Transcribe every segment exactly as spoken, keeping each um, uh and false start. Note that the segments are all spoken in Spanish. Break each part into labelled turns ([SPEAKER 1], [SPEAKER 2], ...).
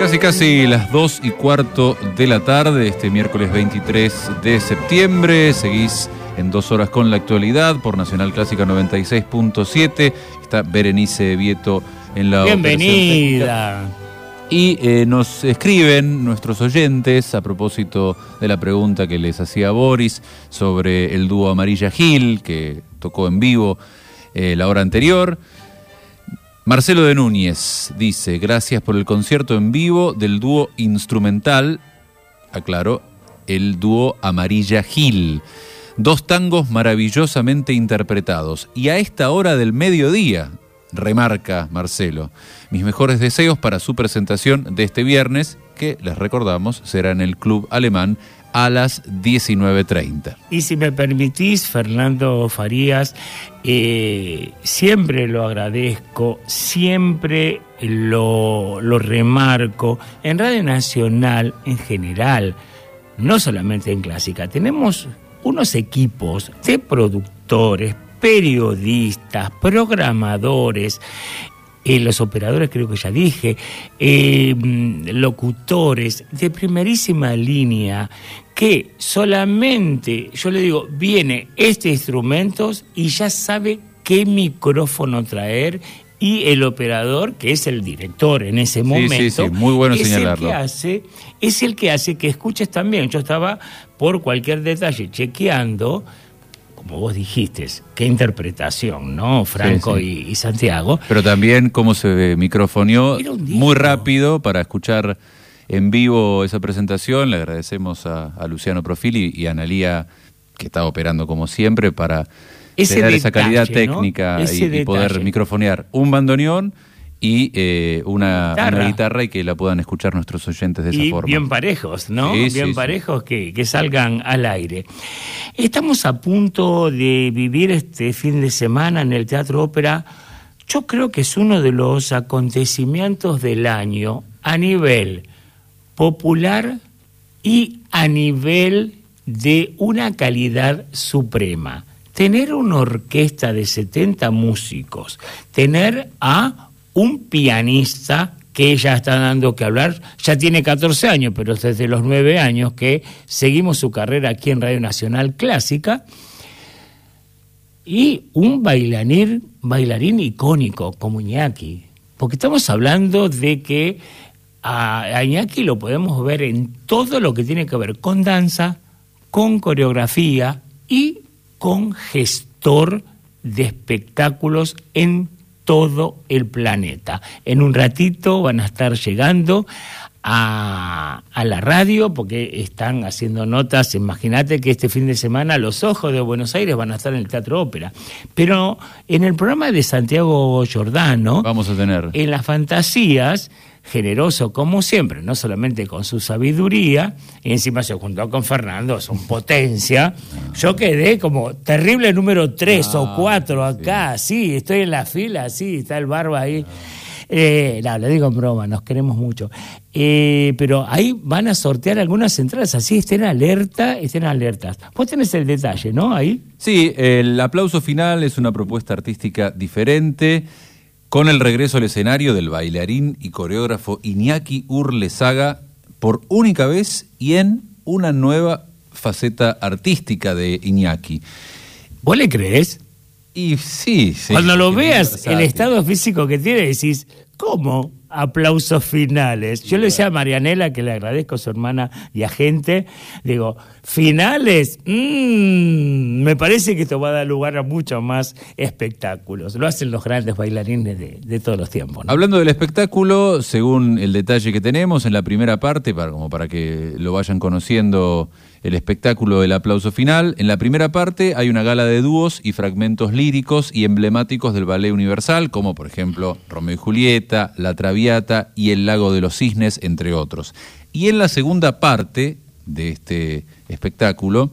[SPEAKER 1] Casi casi las dos y cuarto de la tarde, este miércoles veintitrés de septiembre. Seguís en dos horas con la actualidad por Nacional Clásica noventa y seis punto siete. Está Berenice Vieto en la
[SPEAKER 2] bienvenida.
[SPEAKER 1] Y eh, nos escriben nuestros oyentes a propósito de la pregunta que les hacía Boris sobre el dúo Amarilla Gil, que tocó en vivo eh, la hora anterior. Marcelo de Núñez dice: gracias por el concierto en vivo del dúo instrumental, aclaro, el dúo Amarilla Gil. Dos tangos maravillosamente interpretados. Y a esta hora del mediodía, remarca Marcelo, mis mejores deseos para su presentación de este viernes, que les recordamos será en el Club Alemán a las diecinueve treinta.
[SPEAKER 2] Y si me permitís, Fernando Farías, eh, siempre lo agradezco, siempre lo, lo remarco. En Radio Nacional, en general, no solamente en Clásica, tenemos unos equipos de productores, periodistas, programadores, eh, los operadores, creo que ya dije, eh, locutores de primerísima línea, que solamente, yo le digo, viene este instrumento y ya sabe qué micrófono traer, y el operador, que es el director en ese momento,
[SPEAKER 1] sí, sí, sí, muy bueno
[SPEAKER 2] es
[SPEAKER 1] señalarlo.
[SPEAKER 2] El que hace, es el que hace que escuches también. Yo estaba por cualquier detalle chequeando, como vos dijiste, qué interpretación, ¿no? Franco sí, sí. Y, y Santiago.
[SPEAKER 1] Pero también cómo se microfoneó muy rápido para escuchar en vivo esa presentación. Le agradecemos a, a Luciano Profili y a Analía, que está operando como siempre, para ese tener detalle, esa calidad técnica, ¿no? y, y poder microfonear un bandoneón y eh, una, guitarra. una guitarra y que la puedan escuchar nuestros oyentes de esa
[SPEAKER 2] y
[SPEAKER 1] forma.
[SPEAKER 2] Bien parejos, ¿no?
[SPEAKER 1] Sí,
[SPEAKER 2] bien
[SPEAKER 1] sí,
[SPEAKER 2] parejos
[SPEAKER 1] sí.
[SPEAKER 2] Que, que salgan al aire. Estamos a punto de vivir este fin de semana en el Teatro Ópera. Yo creo que es uno de los acontecimientos del año a nivel popular y a nivel de una calidad suprema. Tener una orquesta de setenta músicos, tener a un pianista que ya está dando que hablar, ya tiene catorce años, pero desde los nueve años que seguimos su carrera aquí en Radio Nacional Clásica, y un bailarín, bailarín icónico como Iñaki, porque estamos hablando de que a Iñaki lo podemos ver en todo lo que tiene que ver con danza, con coreografía y con gestor de espectáculos en todo el planeta. En un ratito van a estar llegando a, a la radio porque están haciendo notas. Imagínate que este fin de semana los ojos de Buenos Aires van a estar en el Teatro Ópera. Pero en el programa de Santiago Giordano vamos a tener en las fantasías, generoso como siempre, no solamente con su sabiduría, y encima se juntó con Fernando, son potencia. Yo quedé como terrible número tres ah, o cuatro acá, sí. sí, estoy en la fila, sí, está el Barba ahí. Eh, no, lo digo en broma, nos queremos mucho. Eh, pero ahí van a sortear algunas entradas, así estén alerta, estén alertas. Vos tenés el detalle, ¿no? Ahí.
[SPEAKER 1] Sí, el aplauso final es una propuesta artística diferente, con el regreso al escenario del bailarín y coreógrafo Iñaki Urlezaga por única vez y en una nueva faceta artística de Iñaki.
[SPEAKER 2] ¿Vos le crees?
[SPEAKER 1] Y sí, sí.
[SPEAKER 2] Cuando lo veas, el estado físico que tiene, decís, ¿cómo? Aplausos finales. Yo le decía a Marianela, que le agradezco, su hermana y agente, digo, finales, mmm, me parece que esto va a dar lugar a muchos más espectáculos. Lo hacen los grandes bailarines de, de todos los tiempos, ¿no?
[SPEAKER 1] Hablando del espectáculo, según el detalle que tenemos en la primera parte, para, como para que lo vayan conociendo, el espectáculo del aplauso final, en la primera parte hay una gala de dúos y fragmentos líricos y emblemáticos del ballet universal, como por ejemplo Romeo y Julieta, La Traviata y El Lago de los Cisnes, entre otros. Y en la segunda parte de este espectáculo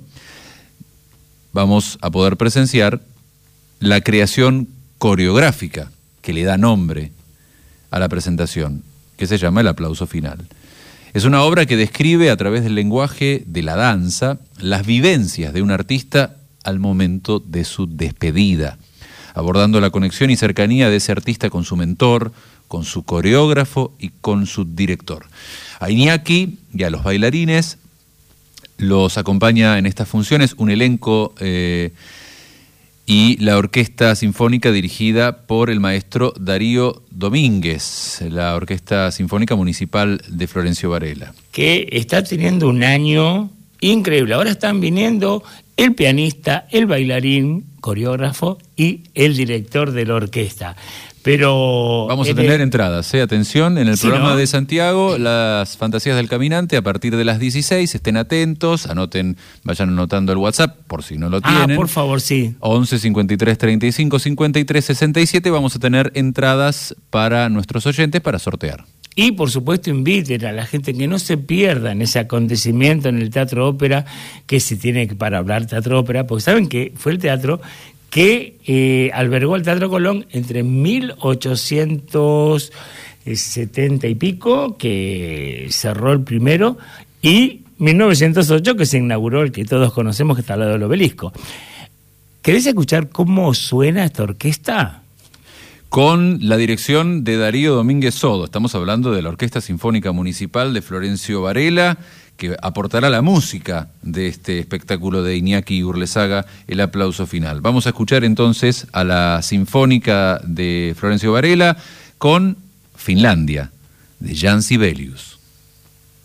[SPEAKER 1] vamos a poder presenciar la creación coreográfica que le da nombre a la presentación, que se llama El Aplauso Final. Es una obra que describe a través del lenguaje de la danza las vivencias de un artista al momento de su despedida, abordando la conexión y cercanía de ese artista con su mentor, con su coreógrafo y con su director. A Iñaki y a los bailarines los acompaña en estas funciones un elenco eh, y la Orquesta Sinfónica dirigida por el maestro Darío Domínguez, la Orquesta Sinfónica Municipal de Florencio Varela.
[SPEAKER 2] Que está teniendo un año increíble. Ahora están viniendo el pianista, el bailarín, coreógrafo y el director de la orquesta. Pero
[SPEAKER 1] vamos a tener el... entradas, ¿eh? Atención, en el sí, programa ¿no? de Santiago, las Fantasías del Caminante, a partir de las dieciséis, estén atentos, anoten, vayan anotando el WhatsApp, por si no lo tienen.
[SPEAKER 2] Ah, por favor, sí.
[SPEAKER 1] once cincuenta y tres treinta y cinco cincuenta y tres sesenta y siete, vamos a tener entradas para nuestros oyentes para sortear.
[SPEAKER 2] Y, por supuesto, inviten a la gente que no se pierdan ese acontecimiento en el Teatro Ópera, que se tiene que para hablar Teatro Ópera, porque saben que fue el teatro que eh, albergó al Teatro Colón entre mil ochocientos setenta y pico, que cerró el primero, y mil novecientos ocho, que se inauguró el que todos conocemos, que está al lado del Obelisco. ¿Querés escuchar cómo suena esta orquesta?
[SPEAKER 1] Con la dirección de Darío Domínguez Sodo. Estamos hablando de la Orquesta Sinfónica Municipal de Florencio Varela, que aportará la música de este espectáculo de Iñaki Urlesaga, el aplauso final. Vamos a escuchar entonces a la Sinfónica de Florencio Varela con Finlandia, de Jan Sibelius.